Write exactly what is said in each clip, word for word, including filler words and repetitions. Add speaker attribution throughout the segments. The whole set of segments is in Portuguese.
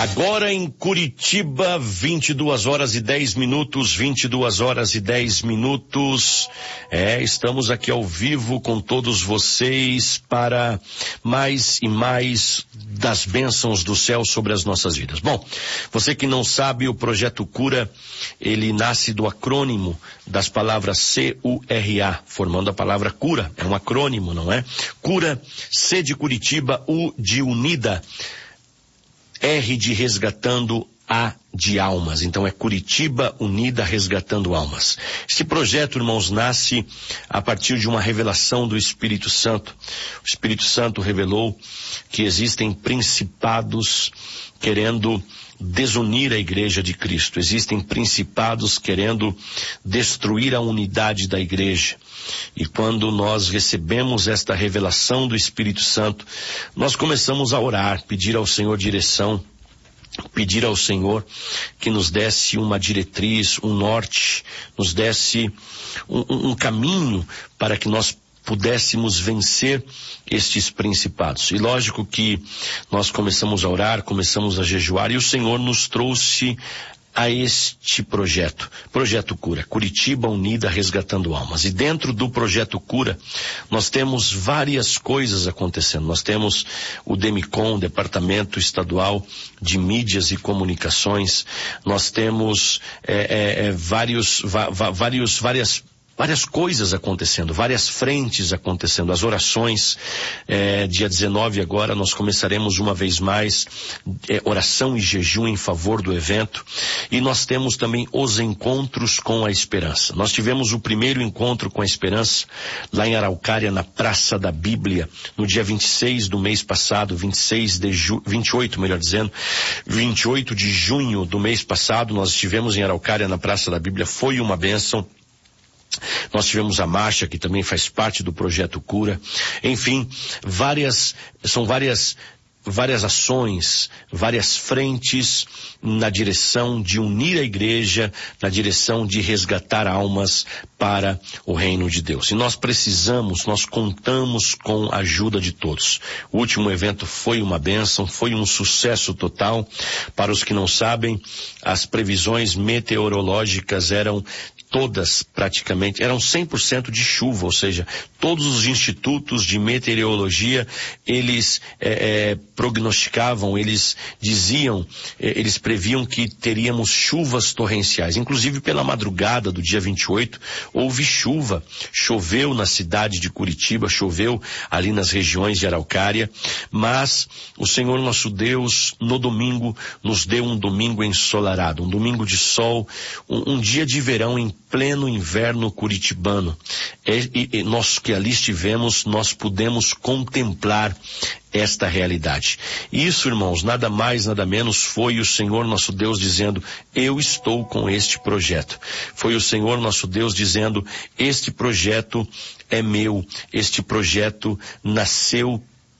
Speaker 1: Agora em Curitiba, vinte e duas horas e dez minutos, vinte e duas horas e dez minutos. É, estamos aqui ao vivo com todos vocês para mais e mais das bênçãos do céu sobre as nossas vidas. Bom, você que não sabe, o Projeto Cura, ele nasce do acrônimo das palavras C U R A, formando a palavra cura. É um acrônimo, não é? Cura, C de Curitiba, U de Unida, R de resgatando, A de almas. Então é Curitiba Unida Resgatando Almas. Este projeto, irmãos, nasce a partir de uma revelação do Espírito Santo. O Espírito Santo revelou que existem principados querendo desunir a igreja de Cristo. Existem principados querendo destruir a unidade da igreja. E quando nós recebemos esta revelação do Espírito Santo, nós começamos a orar, pedir ao Senhor direção, pedir ao Senhor que nos desse uma diretriz, um norte, nos desse um, um caminho para que nós pudéssemos vencer estes principados. E lógico que nós começamos a orar, começamos a jejuar, e o Senhor nos trouxe a este projeto, Projeto Cura, Curitiba Unida Resgatando Almas. E dentro do Projeto Cura, nós temos várias coisas acontecendo. Nós temos o DEMICOM, Departamento Estadual de Mídias e Comunicações. Nós temos é, é, é, vários, va, va, vários, várias Várias coisas acontecendo, várias frentes acontecendo, as orações, é, dia dezenove agora nós começaremos uma vez mais é, oração e jejum em favor do evento, e nós temos também os encontros com a esperança. Nós tivemos o primeiro encontro com a esperança lá em Araucária, na Praça da Bíblia, no dia vinte e seis do mês passado, vinte e seis de ju... vinte e oito, melhor dizendo, vinte e oito de junho do mês passado, nós estivemos em Araucária na Praça da Bíblia, foi uma bênção. Nós tivemos a marcha, que também faz parte do Projeto Cura. Enfim, várias, são várias, várias ações, várias frentes na direção de unir a igreja, na direção de resgatar almas para o reino de Deus. E nós precisamos, nós contamos com a ajuda de todos. O último evento foi uma bênção, foi um sucesso total. Para os que não sabem, as previsões meteorológicas eram todas praticamente, eram cem por cento de chuva, ou seja, todos os institutos de meteorologia, eles é, é, prognosticavam, eles diziam, é, eles previam que teríamos chuvas torrenciais. Inclusive pela madrugada do dia vinte e oito, houve chuva, choveu na cidade de Curitiba, choveu ali nas regiões de Araucária, mas o Senhor nosso Deus, no domingo, nos deu um domingo ensolarado, um domingo de sol, um, um dia de verão em pleno inverno curitibano. E, e, e nós que ali estivemos, nós pudemos contemplar esta realidade. E isso, irmãos, nada mais, nada menos foi o Senhor nosso Deus dizendo, eu estou com este projeto. Foi o Senhor nosso Deus dizendo, este projeto é meu, este projeto nasceu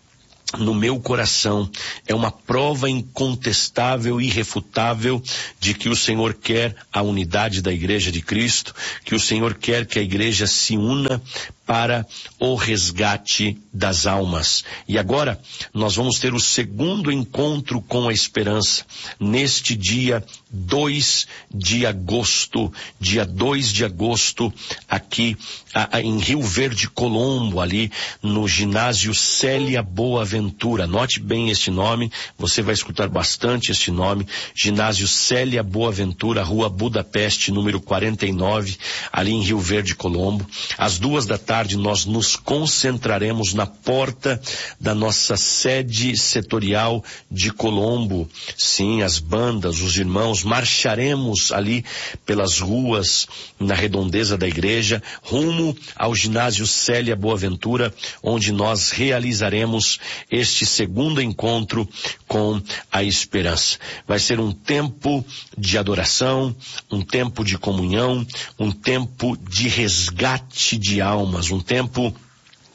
Speaker 1: no meu coração. É uma prova incontestável e irrefutável de que o Senhor quer a unidade da igreja de Cristo, que o Senhor quer que a igreja se una para o resgate das almas. E agora nós vamos ter o segundo encontro com a esperança neste dia dois de agosto, dia dois de agosto, aqui a, a, em Rio Verde, Colombo, ali no ginásio Célia Boaventura. Note bem este nome, você vai escutar bastante este nome, ginásio Célia Boaventura, Rua Budapeste, número quarenta e nove, ali em Rio Verde, Colombo. Às duas da tarde nós nos concentraremos na porta da nossa sede setorial de Colombo. Sim, as bandas, os irmãos, marcharemos ali pelas ruas na redondeza da igreja, rumo ao ginásio Célia Boaventura, onde nós realizaremos este segundo encontro com a esperança. Vai ser um tempo de adoração, um tempo de comunhão, um tempo de resgate de almas, um tempo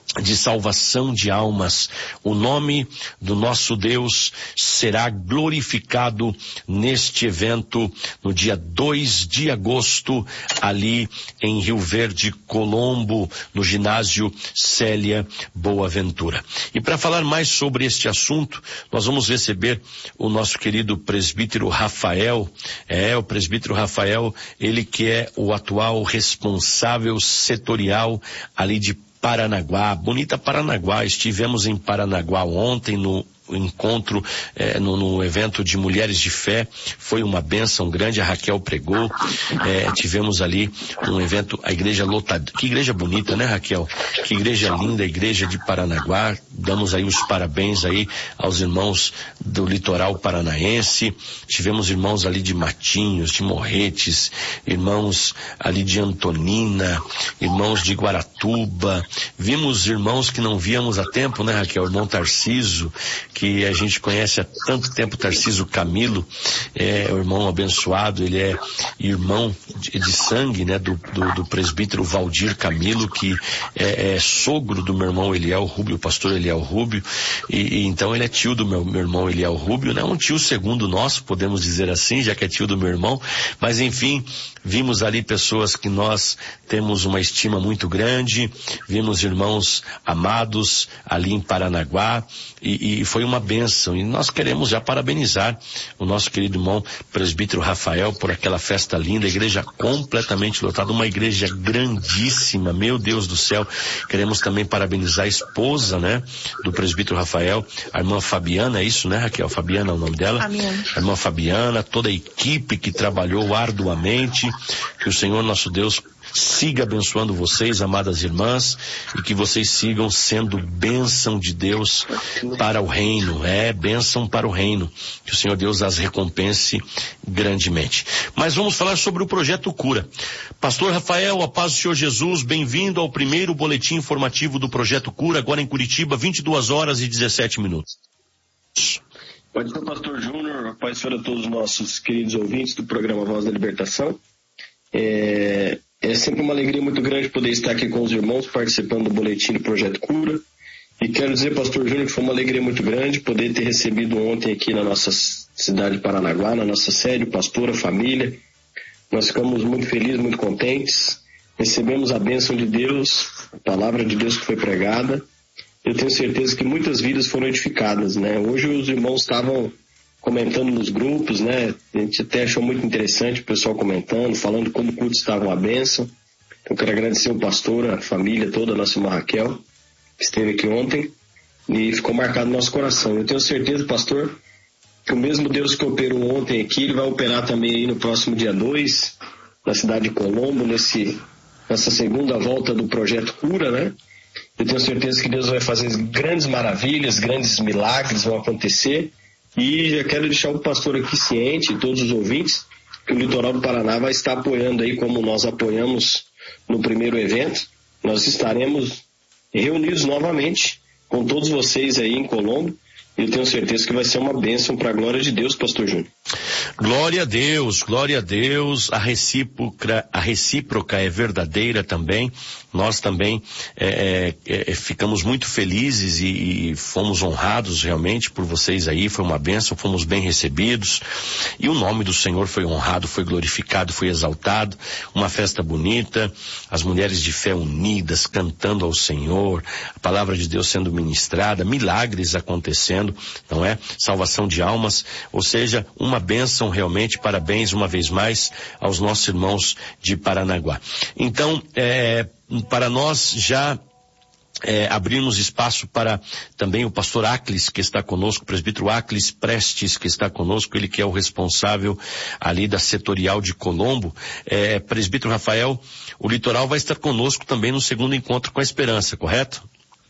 Speaker 1: de salvação de almas. O nome do nosso Deus será glorificado neste evento no dia dois de agosto, ali em Rio Verde, Colombo, no ginásio Célia Boaventura. E para falar mais sobre este assunto, nós vamos receber o nosso querido presbítero Rafael, é o presbítero Rafael, ele que é o atual responsável setorial ali de Paranaguá, bonita Paranaguá. Estivemos em Paranaguá ontem no encontro, eh, no, no evento de Mulheres de Fé. Foi uma bênção grande, a Raquel pregou, eh, tivemos ali um evento, a igreja lotada. Que igreja bonita, né, Raquel? Que igreja linda, a igreja de Paranaguá. Damos aí os parabéns aí aos irmãos do litoral paranaense. Tivemos irmãos ali de Matinhos, de Morretes, irmãos ali de Antonina, irmãos de Guaratuba. Vimos irmãos que não víamos há tempo, né, Raquel? O irmão Tarciso, que a gente conhece há tanto tempo, Tarciso Camilo, é o irmão abençoado, ele é irmão de, de sangue, né, do, do, do presbítero Valdir Camilo, que é, é sogro do meu irmão Eliel Rubio, o pastor Eliel Rubio, e, e então ele é tio do meu, meu irmão Eliel Rubio, né, um tio segundo nosso, podemos dizer assim, já que é tio do meu irmão, mas enfim, vimos ali pessoas que nós temos uma estima muito grande, vimos irmãos amados ali em Paranaguá, e, e foi uma bênção, e nós queremos já parabenizar o nosso querido irmão presbítero Rafael por aquela festa linda, a igreja completamente lotada, uma igreja grandíssima, meu Deus do céu. Queremos também parabenizar a esposa, né, do presbítero Rafael, a irmã Fabiana, é isso, né, Raquel? Fabiana é o nome dela? Amém. A irmã Fabiana, toda a equipe que trabalhou arduamente, que o Senhor nosso Deus siga abençoando vocês, amadas irmãs, e que vocês sigam sendo bênção de Deus para o reino, é, bênção para o reino, que o Senhor Deus as recompense grandemente. Mas vamos falar sobre o Projeto Cura. Pastor Rafael, a paz do Senhor Jesus, bem-vindo ao primeiro boletim informativo do Projeto Cura, agora em Curitiba, vinte e duas horas e dezessete minutos.
Speaker 2: Pode ser, pastor Júnior, a paz para todos os nossos queridos ouvintes do programa Voz da Libertação. É... É sempre uma alegria muito grande poder estar aqui com os irmãos participando do boletim do Projeto Cura. E quero dizer, pastor Júnior, que foi uma alegria muito grande poder ter recebido ontem aqui na nossa cidade de Paranaguá, na nossa sede, o pastor, a família. Nós ficamos muito felizes, muito contentes. Recebemos a bênção de Deus, a palavra de Deus que foi pregada. Eu tenho certeza que muitas vidas foram edificadas, né? Hoje os irmãos estavam comentando nos grupos, né? A gente até achou muito interessante o pessoal comentando, falando como o culto estava uma bênção. Eu quero agradecer o pastor, a família toda, a nossa irmã Raquel, que esteve aqui ontem e ficou marcado no nosso coração. Eu tenho certeza, pastor, que o mesmo Deus que operou ontem aqui, ele vai operar também aí no próximo dia dois, na cidade de Colombo, nesse, nessa segunda volta do Projeto Cura, né? Eu tenho certeza que Deus vai fazer grandes maravilhas, grandes milagres vão acontecer. E já quero deixar o pastor aqui ciente, e todos os ouvintes, que o Litoral do Paraná vai estar apoiando aí, como nós apoiamos no primeiro evento. Nós estaremos reunidos novamente com todos vocês aí em Colombo. E eu tenho certeza que vai ser uma bênção para a glória de Deus, pastor Júnior.
Speaker 1: Glória a Deus, glória a Deus, a recíproca, a recíproca é verdadeira também. Nós também é, é, ficamos muito felizes e, e fomos honrados realmente por vocês aí, foi uma bênção, fomos bem recebidos e o nome do Senhor foi honrado, foi glorificado, foi exaltado, uma festa bonita, as mulheres de fé unidas, cantando ao Senhor, a palavra de Deus sendo ministrada, milagres acontecendo, não é? Salvação de almas, ou seja, uma bênção realmente, parabéns uma vez mais aos nossos irmãos de Paranaguá. Então, é, para nós já é, abrirmos espaço para também o pastor Aclis, que está conosco, o presbítero Aclis Prestes, que está conosco, ele que é o responsável ali da setorial de Colombo. É, presbítero Rafael, o litoral vai estar conosco também no segundo encontro com a Esperança, correto?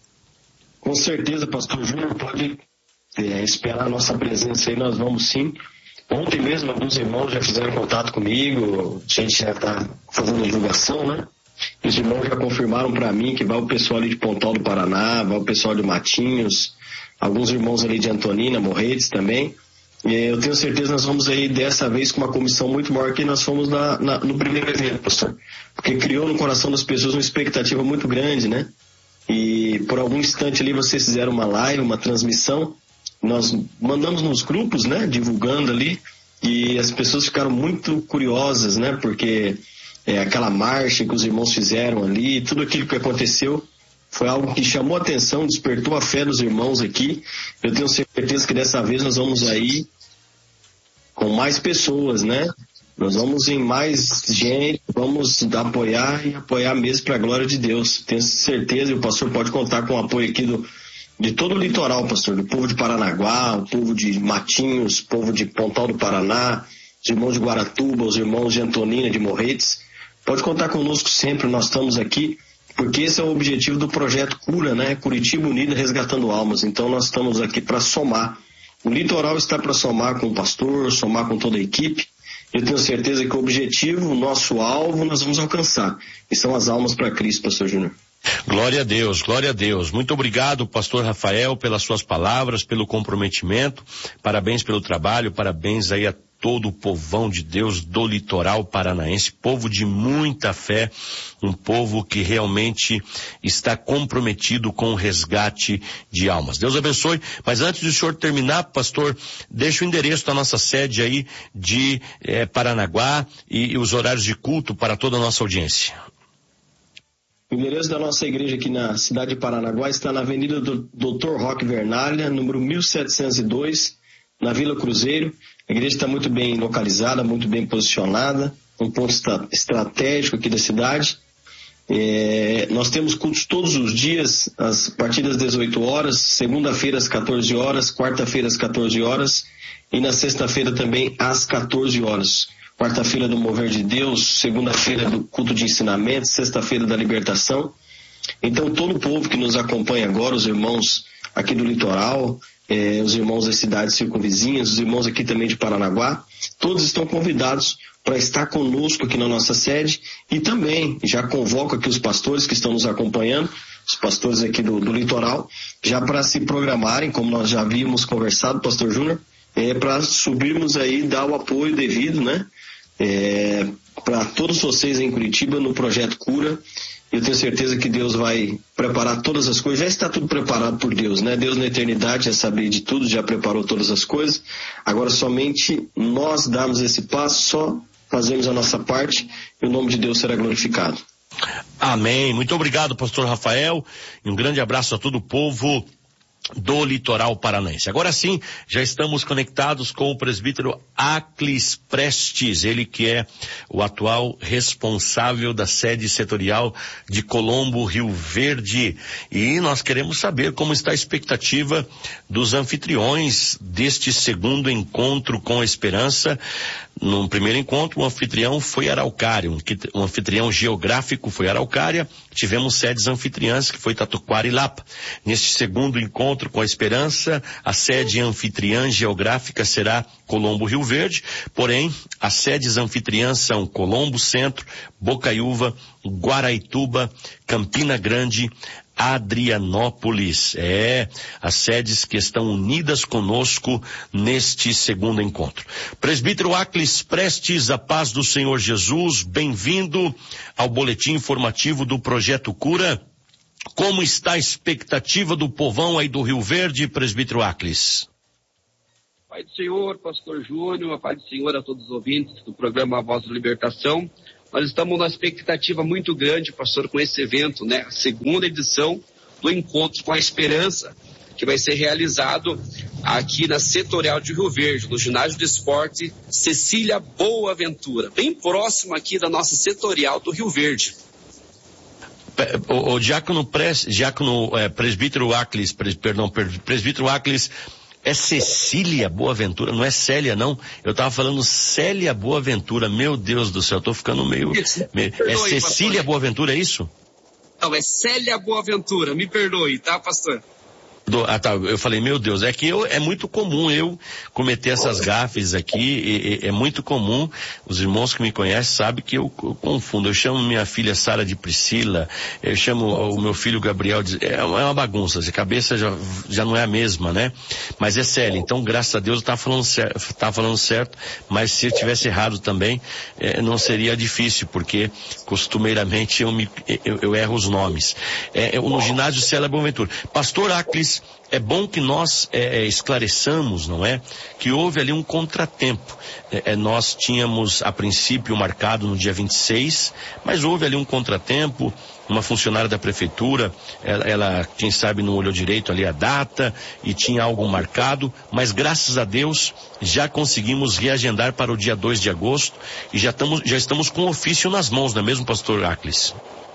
Speaker 2: Com certeza, pastor Júnior, pode é, esperar a nossa presença aí, nós vamos sim. Ontem mesmo, alguns irmãos já fizeram contato comigo, a gente já está fazendo divulgação, né? Os irmãos já confirmaram para mim que vai o pessoal ali de Pontal do Paraná, vai o pessoal de Matinhos, alguns irmãos ali de Antonina, Morretes também. E eu tenho certeza que nós vamos aí dessa vez com uma comissão muito maior que nós fomos na, na, no primeiro evento, pastor. Porque criou no coração das pessoas uma expectativa muito grande, né? e por algum instante ali vocês fizeram uma live, uma transmissão, nós mandamos nos grupos, né, divulgando ali, e as pessoas ficaram muito curiosas, né, porque é, aquela marcha que os irmãos fizeram ali, tudo aquilo que aconteceu, foi algo que chamou a atenção, despertou a fé dos irmãos aqui. Eu tenho certeza que dessa vez nós vamos aí com mais pessoas, né? Nós vamos em mais gente, vamos apoiar e apoiar mesmo para a glória de Deus. Tenho certeza, e o pastor pode contar com o apoio aqui do, de todo o litoral, pastor, do povo de Paranaguá, o povo de Matinhos, o povo de Pontal do Paraná, os irmãos de Guaratuba, os irmãos de Antonina, de Morretes. Pode contar conosco sempre, nós estamos aqui. Porque esse é o objetivo do projeto Cura, né? Curitiba Unida Resgatando Almas. Então nós estamos aqui para somar. O litoral está para somar com o pastor, somar com toda a equipe. Eu tenho certeza que o objetivo, o nosso alvo, nós vamos alcançar. E são as almas para Cristo, pastor Júnior.
Speaker 1: Glória a Deus, glória a Deus. Muito obrigado, pastor Rafael, pelas suas palavras, pelo comprometimento. Parabéns pelo trabalho, parabéns aí a todo o povão de Deus do litoral paranaense, povo de muita fé, um povo que realmente está comprometido com o resgate de almas. Deus abençoe, mas antes do senhor terminar, pastor, deixa o endereço da nossa sede aí de eh, Paranaguá e, e os horários de culto para toda a nossa audiência.
Speaker 2: O endereço da nossa igreja aqui na cidade de Paranaguá está na Avenida do doutor Roque Vernalha, número mil setecentos e dois, na Vila Cruzeiro. A igreja está muito bem localizada, muito bem posicionada, um ponto estratégico aqui da cidade. É, nós temos cultos todos os dias, a partir das dezoito horas, segunda-feira às quatorze horas, quarta-feira às quatorze horas e na sexta-feira também às quatorze horas. Quarta-feira do Mover de Deus, segunda-feira do culto de ensinamento, sexta-feira da libertação. Então todo o povo que nos acompanha agora, os irmãos aqui do litoral, eh, os irmãos das cidades circunvizinhas, os irmãos aqui também de Paranaguá, todos estão convidados para estar conosco aqui na nossa sede e também já convoco aqui os pastores que estão nos acompanhando, os pastores aqui do, do litoral, já para se programarem, como nós já havíamos conversado, pastor Júnior, é, para subirmos aí, dar o apoio devido, né? É, para todos vocês em Curitiba no projeto Cura. Eu tenho certeza que Deus vai preparar todas as coisas, já está tudo preparado por Deus, né? Deus na eternidade já sabia de tudo, já preparou todas as coisas, agora somente nós damos esse passo, só fazemos a nossa parte e o nome de Deus será glorificado.
Speaker 1: Amém, muito obrigado, pastor Rafael, e um grande abraço a todo o povo do litoral paranaense. Agora sim, já estamos conectados com o presbítero Aclis Prestes, ele que é o atual responsável da sede setorial de Colombo, Rio Verde, e nós queremos saber como está a expectativa dos anfitriões deste segundo encontro com a esperança. No primeiro encontro, o anfitrião foi Araucária, um anfitrião geográfico foi Araucária, tivemos sedes anfitriãs que foi Tatuquara e Lapa. Neste segundo encontro com a esperança, a sede anfitriã geográfica será Colombo, Rio Verde, porém, as sedes anfitriãs são Colombo Centro, Bocaiúva, Guaraituba, Campina Grande, Adrianópolis. É, as sedes que estão unidas conosco neste segundo encontro. Presbítero Aclis Prestes, a paz do Senhor Jesus, bem-vindo ao boletim informativo do Projeto Cura. Como está a expectativa do povão aí do Rio Verde, presbítero Aclis?
Speaker 3: Pai do Senhor, pastor Júnior, a paz do Senhor a todos os ouvintes do programa Voz da Libertação. Nós estamos numa expectativa muito grande, pastor, com esse evento, né? A segunda edição do Encontro com a Esperança, que vai ser realizado aqui na Setorial de Rio Verde, no Ginásio de Esporte Cecília Boaventura, bem próximo aqui da nossa Setorial do Rio Verde.
Speaker 1: O, o diácono, pres, diácono é, presbítero Aclis, pres, perdão, presbítero Aclis, é Cecília Boaventura, não é Célia, não. Eu estava falando Célia Boaventura. Meu Deus do céu, eu tô ficando meio... meio é Cecília Boaventura, é isso?
Speaker 3: Não, é Célia Boaventura, me perdoe, tá, pastor?
Speaker 1: Do, ah, tá, eu falei, meu Deus, é que eu, é muito comum eu cometer essas gafes aqui, e, e, é muito comum, os irmãos que me conhecem sabem que eu, eu confundo, eu chamo minha filha Sara de Priscila, eu chamo o meu filho Gabriel de, é uma bagunça, a cabeça já, já não é a mesma, né? Mas é Célia, então graças a Deus eu tava falando certo, tava falando certo, mas se eu tivesse errado também, é, não seria difícil, porque costumeiramente eu, me, eu, eu erro os nomes. É, no ginásio Célia Boaventura. Pastor Aclis, é bom que nós é, esclareçamos, não é? Que houve ali um contratempo. É, nós tínhamos, a princípio, marcado no dia vinte e seis, mas houve ali um contratempo. Uma funcionária da prefeitura, ela, ela, quem sabe, não olhou direito ali a data e tinha algo marcado, mas graças a Deus já conseguimos reagendar para o dia dois de agosto e já estamos, já estamos com o ofício nas mãos, não é mesmo, pastor Aclis?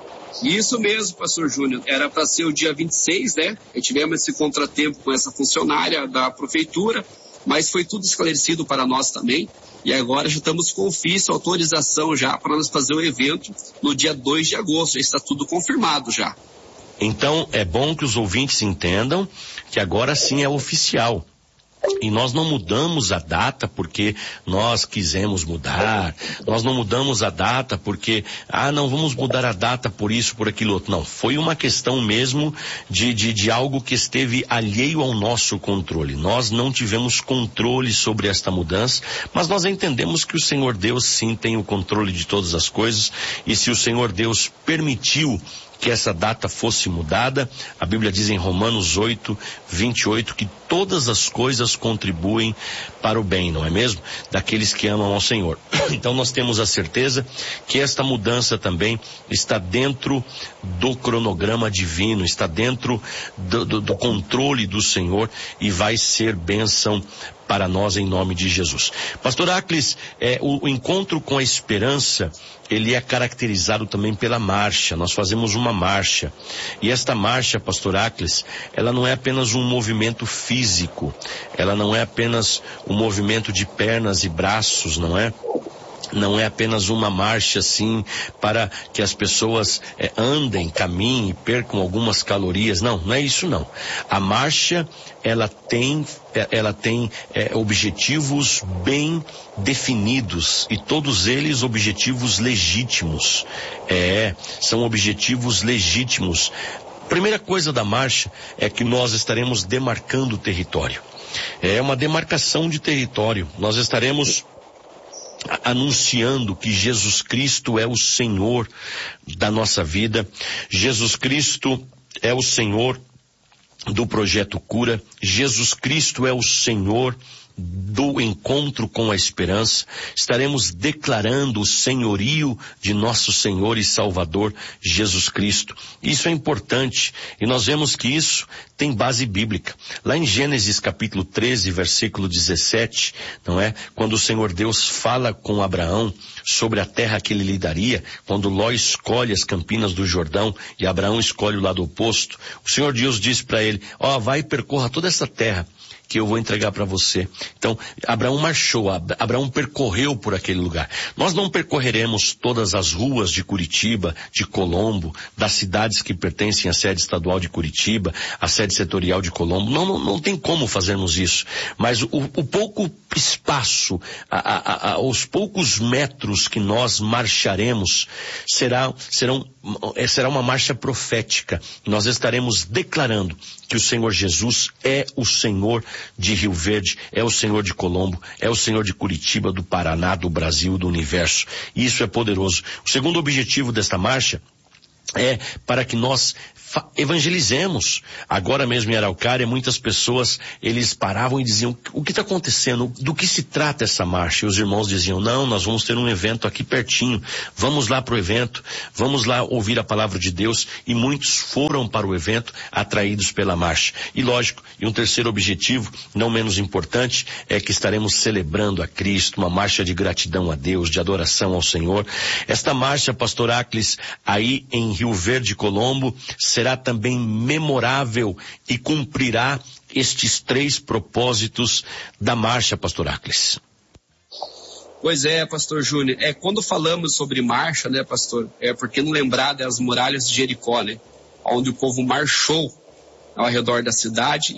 Speaker 3: Isso mesmo, pastor Júnior. Era para ser o dia vinte e seis, né? E tivemos esse contratempo com essa funcionária da prefeitura, mas foi tudo esclarecido para nós também. E agora já estamos com ofício, autorização já para nós fazer o evento no dia dois de agosto. Já está tudo confirmado já.
Speaker 1: Então, é bom que os ouvintes entendam que agora sim é oficial. E nós não mudamos a data porque nós quisemos mudar, nós não mudamos a data porque, ah, não, vamos mudar a data por isso, por aquilo outro. Não, foi uma questão mesmo de, de, de algo que esteve alheio ao nosso controle. Nós não tivemos controle sobre esta mudança, mas nós entendemos que o Senhor Deus sim tem o controle de todas as coisas, e se o Senhor Deus permitiu que essa data fosse mudada, a Bíblia diz em Romanos oito, vinte e oito, que todas as coisas contribuem para o bem, não é mesmo? Daqueles que amam ao Senhor. Então nós temos a certeza que esta mudança também está dentro do cronograma divino, está dentro do, do, do controle do Senhor e vai ser bênção para nós em nome de Jesus. Pastor Aclis, é, o, o encontro com a esperança, ele é caracterizado também pela marcha. Nós fazemos uma marcha. E esta marcha, pastor Aclis, ela não é apenas um movimento físico, ela não é apenas um movimento de pernas e braços, não é? Não é apenas uma marcha assim para que as pessoas é, andem, caminhem e percam algumas calorias. Não, não é isso não. A marcha, ela tem, ela tem é, objetivos bem definidos e todos eles objetivos legítimos. É, são objetivos legítimos. Primeira coisa da marcha é que nós estaremos demarcando o território. É uma demarcação de território. Nós estaremos anunciando que Jesus Cristo é o Senhor da nossa vida. Jesus Cristo é o Senhor do Projeto Cura. Jesus Cristo é o Senhor do encontro com a esperança. Estaremos declarando o senhorio de nosso Senhor e Salvador Jesus Cristo. Isso é importante e nós vemos que isso tem base bíblica. Lá em Gênesis capítulo treze, versículo dezessete, não é? Quando o Senhor Deus fala com Abraão sobre a terra que ele lhe daria, quando Ló escolhe as campinas do Jordão e Abraão escolhe o lado oposto, o Senhor Deus diz para ele, ó, oh, vai e percorra toda essa terra que eu vou entregar para você. Então, Abraão marchou, Abraão percorreu por aquele lugar. Nós não percorreremos todas as ruas de Curitiba, de Colombo, das cidades que pertencem à sede estadual de Curitiba, à sede setorial de Colombo. Não, não, não tem como fazermos isso. Mas o, o pouco espaço, a, a, a, os poucos metros que nós marcharemos será, serão, será uma marcha profética. Nós estaremos declarando que o Senhor Jesus é o Senhor de Rio Verde, é o Senhor de Colombo, é o Senhor de Curitiba, do Paraná, do Brasil, do universo. Isso é poderoso. O segundo objetivo desta marcha é para que nós evangelizemos. Agora mesmo em Araucária, muitas pessoas, eles paravam e diziam, o que está acontecendo? Do que se trata essa marcha? E os irmãos diziam, não, nós vamos ter um evento aqui pertinho, vamos lá para o evento, vamos lá ouvir a palavra de Deus, e muitos foram para o evento atraídos pela marcha. E lógico, e um terceiro objetivo, não menos importante, é que estaremos celebrando a Cristo, uma marcha de gratidão a Deus, de adoração ao Senhor. Esta marcha, pastor Aclis, aí em Rio Verde, Colombo, será será também memorável e cumprirá estes três propósitos da marcha, pastor Aclis.
Speaker 3: Pois é, pastor Júnior, é, quando falamos sobre marcha, né, pastor, é porque não lembrar das muralhas de Jericó, né, onde o povo marchou
Speaker 4: ao redor da cidade.